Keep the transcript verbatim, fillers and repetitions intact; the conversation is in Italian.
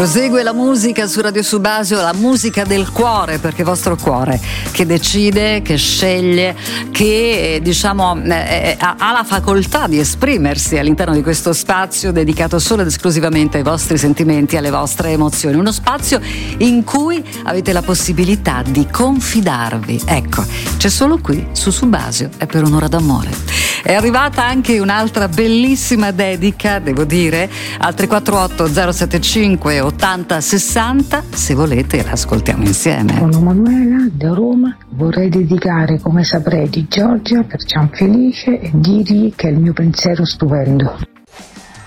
Prosegue la musica su Radio Subasio, la musica del cuore, perché è il vostro cuore che decide, che sceglie, che diciamo eh, ha, ha la facoltà di esprimersi all'interno di questo spazio dedicato solo ed esclusivamente ai vostri sentimenti, alle vostre emozioni. Uno spazio in cui avete la possibilità di confidarvi. Ecco, c'è solo qui su Subasio, è per un'ora d'amore. È arrivata anche un'altra bellissima dedica, devo dire, al tre quattro otto zero sette cinque ottanta sessanta, se volete l'ascoltiamo insieme. Sono Manuela da Roma, vorrei dedicare Come saprei di Giorgia per Cianfelice e dirgli che è il mio pensiero stupendo.